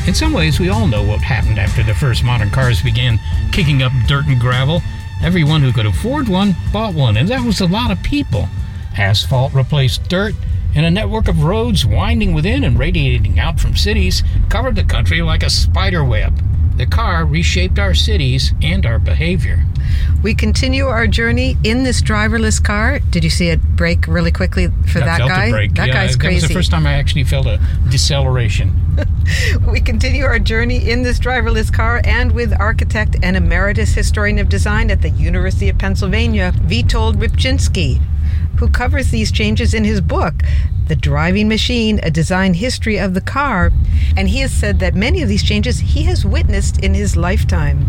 In some ways, we all know what happened after the first modern cars began kicking up dirt and gravel. Everyone who could afford one bought one, and that was a lot of people. Asphalt replaced dirt, and a network of roads winding within and radiating out from cities covered the country like a spider web. The car reshaped our cities and our behavior. We continue our journey in this driverless car. Did you see it brake really quickly for that guy? I felt it brake. That guy's crazy. That was the first time I actually felt a deceleration. We continue our journey in this driverless car and with architect and emeritus historian of design at the University of Pennsylvania, Witold Rybczynski, who covers these changes in his book, The Driving Machine, A Design History of the Car. And he has said that many of these changes he has witnessed in his lifetime.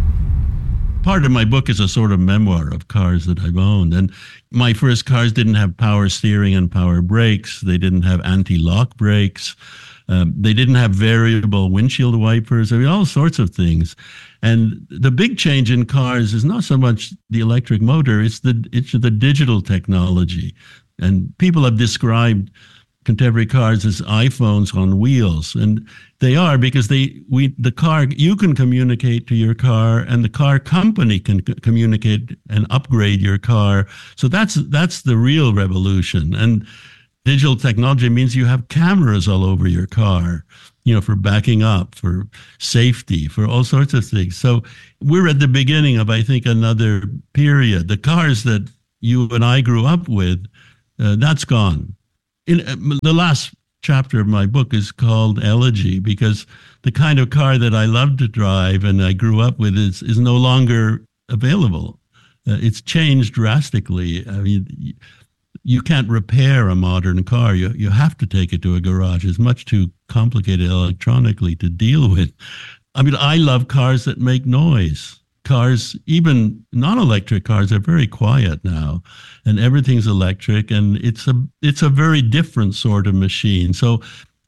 Part of my book is a sort of memoir of cars that I've owned. And my first cars didn't have power steering and power brakes. They didn't have anti-lock brakes. They didn't have variable windshield wipers. I mean, all sorts of things. And the big change in cars is not so much the electric motor, it's the digital technology. And people have described contemporary cars as iPhones on wheels, and they are, because the car, you can communicate to your car, and the car company can communicate and upgrade your car. So that's the real revolution. And digital technology means you have cameras all over your car, for backing up, for safety, for all sorts of things. So we're at the beginning of, I think, another period. The cars that you and I grew up with, that's gone. The last chapter of my book is called Elegy, because the kind of car that I love to drive and I grew up with is no longer available. It's changed drastically. I mean, you can't repair a modern car. You have to take it to a garage. It's much too complicated electronically to deal with. I mean, I love cars that make noise. Cars, even non-electric cars, are very quiet now, and everything's electric, and it's a very different sort of machine. So,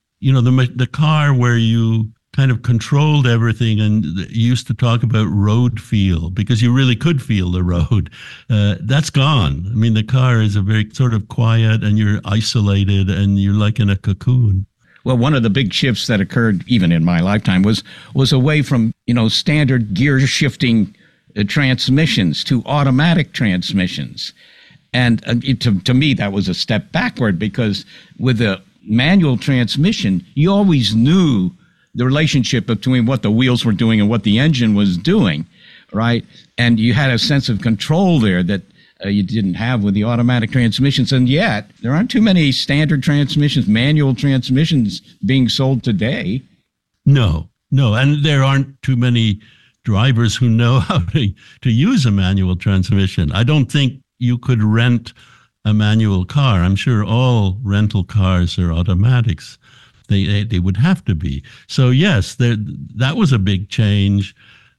the car where you kind of controlled everything and used to talk about road feel, because you really could feel the road, that's gone. I mean, the car is a very sort of quiet, and you're isolated, and you're like in a cocoon. Well, one of the big shifts that occurred even in my lifetime was away from, standard gear shifting transmissions to automatic transmissions. And to me, that was a step backward, because with a manual transmission, you always knew the relationship between what the wheels were doing and what the engine was doing, right? And you had a sense of control there that you didn't have with the automatic transmissions. And yet, there aren't too many standard transmissions, manual transmissions being sold today. No. And there aren't too many drivers who know how to use a manual transmission. I don't think you could rent a manual car. I'm sure all rental cars are automatics. They would have to be. So yes, that was a big change.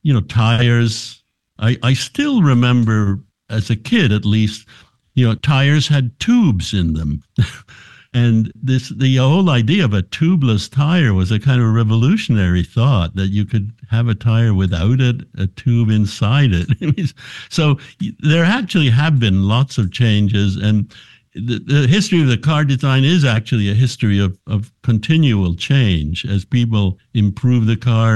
Tires. I still remember, as a kid at least, tires had tubes in them. And the whole idea of a tubeless tire was a kind of revolutionary thought, that you could have a tire without a tube inside it. So there actually have been lots of changes, and the history of the car design is actually a history of continual change as people improve the car,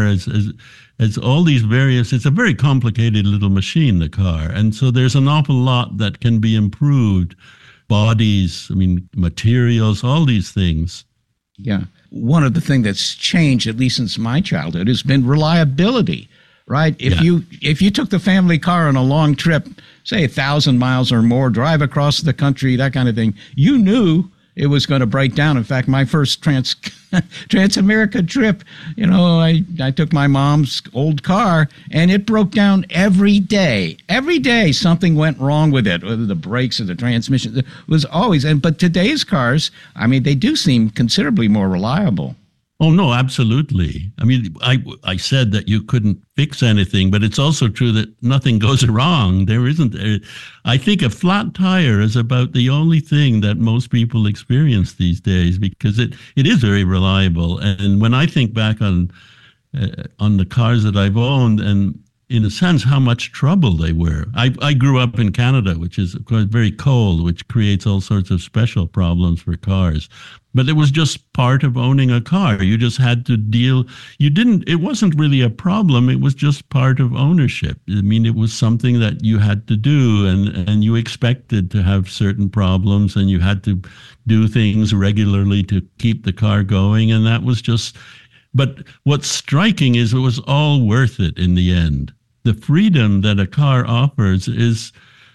as all these various, it's a very complicated little machine, the car. And so there's an awful lot that can be improved. Bodies, materials, all these things. Yeah. One of the things that's changed, at least since my childhood, has been reliability, right? If you took the family car on a long trip, say 1,000 miles or more, drive across the country, that kind of thing, you knew it was going to break down. In fact, my first Trans-America trip, I took my mom's old car, and it broke down every day. Every day something went wrong with it, whether the brakes or the transmission. It was always, but today's cars, they do seem considerably more reliable. Oh, no, absolutely. I said that you couldn't fix anything, but it's also true that nothing goes wrong. There isn't. I think a flat tire is about the only thing that most people experience these days, because it is very reliable. And when I think back on the cars that I've owned, and in a sense, how much trouble they were. I grew up in Canada, which is, of course, very cold, which creates all sorts of special problems for cars. But it was just part of owning a car. You just had to deal. It wasn't really a problem. It was just part of ownership. I mean, it was something that you had to do, and you expected to have certain problems, and you had to do things regularly to keep the car going. And that was just, but what's striking is it was all worth it in the end. The freedom that a car offers is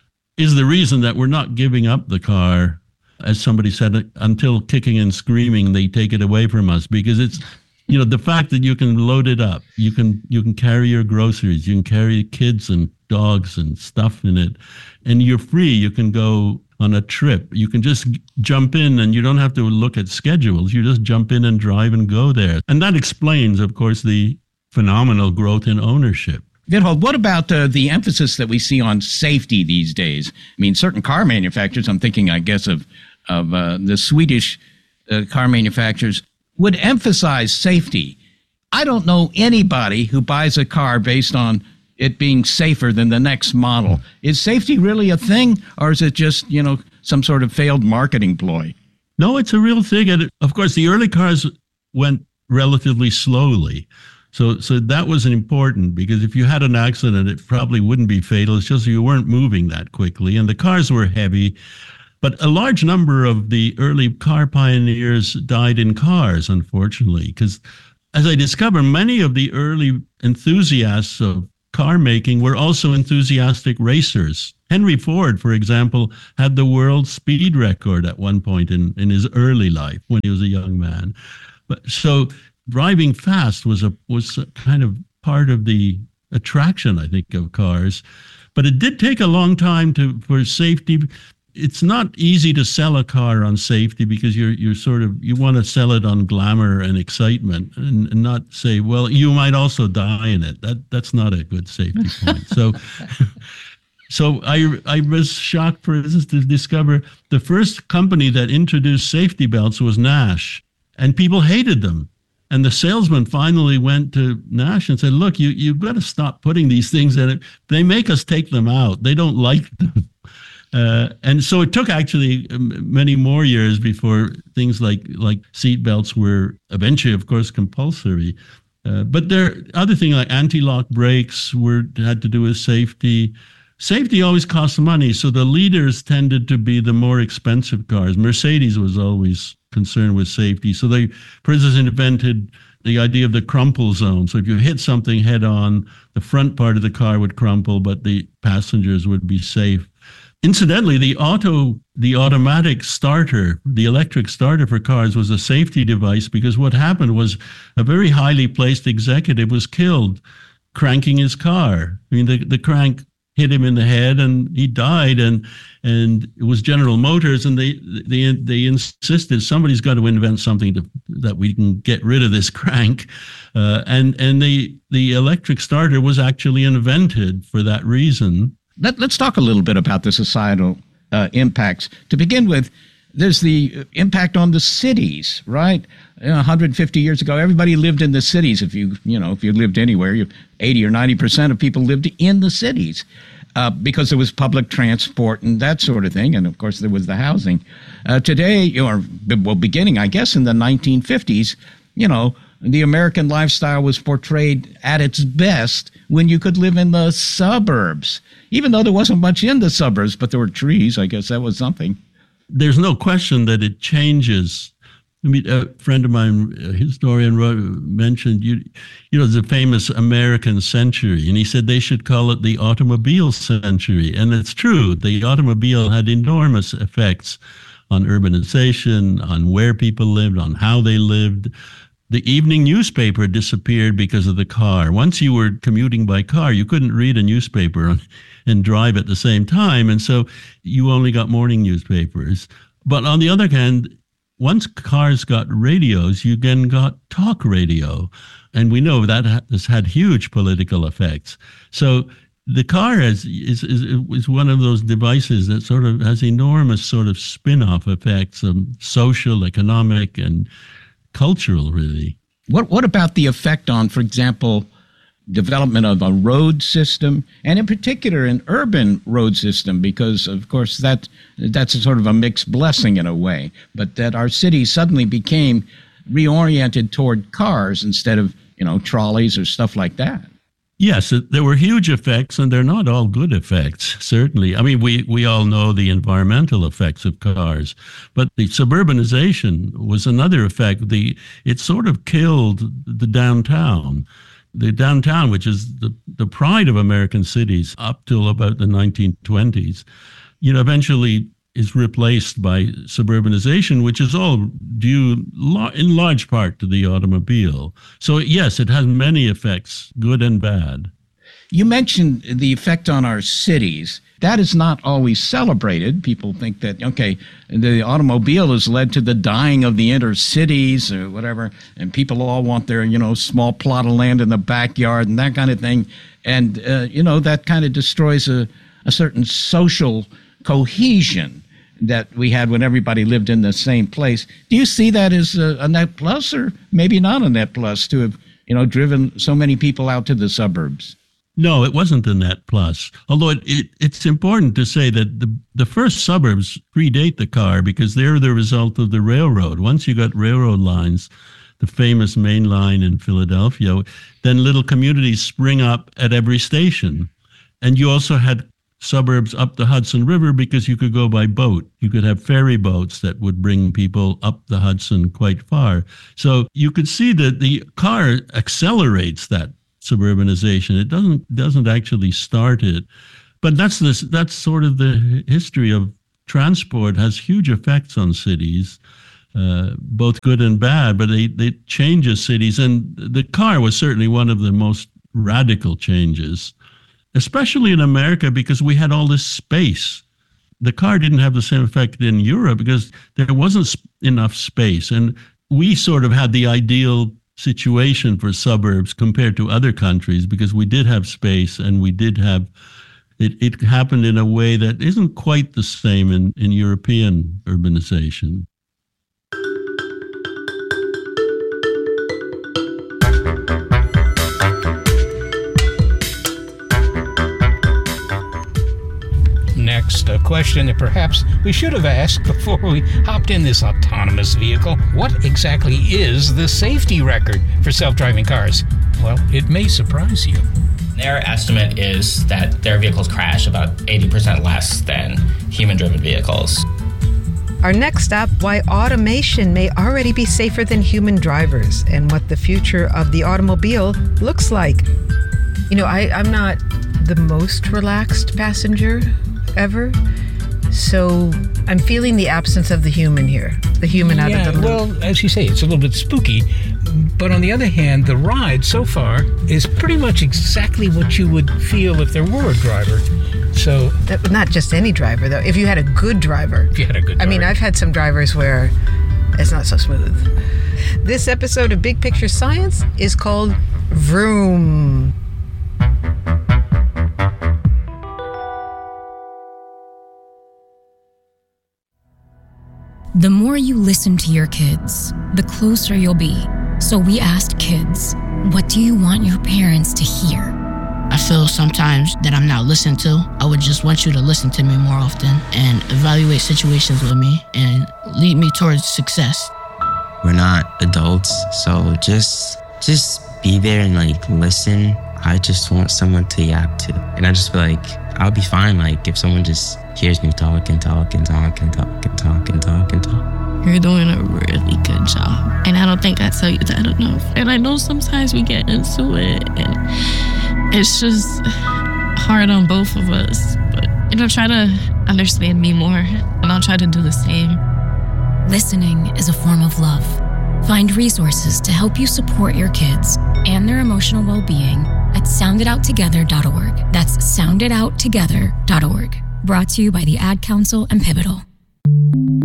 the reason that we're not giving up the car, as somebody said, until kicking and screaming they take it away from us, because it's, the fact that you can load it up, you can carry your groceries, you can carry kids and dogs and stuff in it, and you're free. You can go on a trip. You can just jump in, and you don't have to look at schedules. You just jump in and drive and go there. And that explains, of course, the phenomenal growth in ownership. Vithold, what about the emphasis that we see on safety these days? I mean, certain car manufacturers, I'm thinking, I guess, of the Swedish car manufacturers, would emphasize safety. I don't know anybody who buys a car based on it being safer than the next model. Is safety really a thing, or is it just, some sort of failed marketing ploy? No, it's a real thing. And of course, the early cars went relatively slowly. So that wasn't important, because if you had an accident, it probably wouldn't be fatal. It's just you weren't moving that quickly, and the cars were heavy. But a large number of the early car pioneers died in cars, unfortunately, because as I discovered, many of the early enthusiasts of car making were also enthusiastic racers. Henry Ford, for example, had the world speed record at one point in his early life when he was a young man. But so driving fast was a kind of part of the attraction, I think, of cars. But it did take a long time for safety. It's not easy to sell a car on safety, because you want to sell it on glamour and excitement, and not say, well, you might also die in it. That's not a good safety point. So I was shocked, for instance, to discover the first company that introduced safety belts was Nash, and people hated them. And the salesman finally went to Nash and said, look, you've got to stop putting these things in it. They make us take them out. They don't like them. And so it took actually many more years before things like seat belts were eventually, of course, compulsory. But there other things like anti-lock brakes had to do with safety. Safety always costs money, so the leaders tended to be the more expensive cars. Mercedes was always concerned with safety. So they, for instance, invented the idea of the crumple zone. So if you hit something head on, the front part of the car would crumple, but the passengers would be safe. Incidentally, the automatic starter, the electric starter for cars, was a safety device, because what happened was a very highly placed executive was killed cranking his car. I mean, the crank hit him in the head and he died, and it was General Motors, and they insisted somebody's got to invent something that we can get rid of this crank, and the electric starter was actually invented for that reason. Let's talk a little bit about the societal impacts. To begin with, there's the impact on the cities, right? 150 years ago, everybody lived in the cities. If you lived anywhere, 80 or 90% of people lived in the cities because there was public transport and that sort of thing. And of course, there was the housing. Today, beginning, I guess, in the 1950s, the American lifestyle was portrayed at its best when you could live in the suburbs, even though there wasn't much in the suburbs, but there were trees. I guess that was something. There's no question that it changes. I mean, a friend of mine, a historian, mentioned, the famous American century, and he said they should call it the automobile century. And it's true. The automobile had enormous effects on urbanization, on where people lived, on how they lived. The evening newspaper disappeared because of the car. Once you were commuting by car, you couldn't read a newspaper and drive at the same time. And so you only got morning newspapers. But on the other hand, once cars got radios, you then got talk radio. And we know that has had huge political effects. So the car is one of those devices that sort of has enormous sort of spin-off effects of social, economic, and cultural, really. What about the effect on, for example, development of a road system, and in particular an urban road system, because of course that's a sort of a mixed blessing in a way, but that our cities suddenly became reoriented toward cars instead of, trolleys or stuff like that. Yes, there were huge effects, and they're not all good effects, certainly. I mean, we all know the environmental effects of cars, but the suburbanization was another effect. It sort of killed the downtown. The downtown, which is the pride of American cities up till about the 1920s, eventually is replaced by suburbanization, which is all due in large part to the automobile. So yes, it has many effects, good and bad. You mentioned the effect on our cities. That is not always celebrated. People think that, the automobile has led to the dying of the inner cities or whatever, and people all want their, small plot of land in the backyard and that kind of thing. And, that kind of destroys a certain social cohesion that we had when everybody lived in the same place. Do you see that as a net plus, or maybe not a net plus to have, driven so many people out to the suburbs? No, it wasn't a net plus. Although it's important to say that the first suburbs predate the car because they're the result of the railroad. Once you got railroad lines, the famous main line in Philadelphia, then little communities spring up at every station. And you also had suburbs up the Hudson River because you could go by boat. You could have ferry boats that would bring people up the Hudson quite far. So you could see that the car accelerates that suburbanization. It doesn't actually start it. But that's sort of the history of transport, has huge effects on cities, both good and bad, but it changes cities. And the car was certainly one of the most radical changes, especially in America, because we had all this space. The car didn't have the same effect in Europe because there wasn't enough space. And we sort of had the ideal situation for suburbs compared to other countries because we did have space and we did have, it happened in a way that isn't quite the same in European urbanization. Next, a question that perhaps we should have asked before we hopped in this autonomous vehicle. What exactly is the safety record for self-driving cars? Well, it may surprise you. Their estimate is that their vehicles crash about 80% less than human-driven vehicles. Our next stop, why automation may already be safer than human drivers and what the future of the automobile looks like. I'm not the most relaxed passenger ever, so I'm feeling the absence of the human here, the human out of the loop. Well, as you say, it's a little bit spooky, but on the other hand, the ride so far is pretty much exactly what you would feel if there were a driver. So not just any driver, though. If you had a good driver. I mean, I've had some drivers where it's not so smooth. This episode of Big Picture Science is called Vroom. The more you listen to your kids, the closer you'll be. So we asked kids, what do you want your parents to hear? I feel sometimes that I'm not listened to. I would just want you to listen to me more often and evaluate situations with me and lead me towards success. We're not adults, so just be there and listen. I just want someone to yap to. And I just feel like I'll be fine if someone just hears me talk and talk and talk and talk and talk and talk and talk. You're doing a really good job. And I don't think I tell you that enough. And I know sometimes we get into it and it's just hard on both of us. But try to understand me more and I'll try to do the same. Listening is a form of love. Find resources to help you support your kids and their emotional well-being at sounditouttogether.org. That's sounditouttogether.org. Brought to you by the Ad Council and Pivotal.